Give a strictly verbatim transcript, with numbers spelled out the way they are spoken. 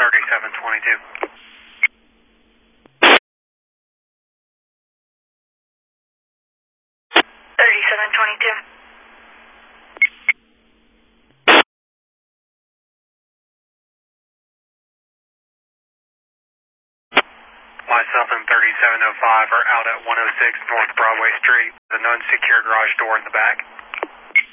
thirty-seven twenty-two. thirty-seven twenty-two. Myself and thirty-seven oh five are out at one oh six North Broadway Street, the non-secure garage door in the back.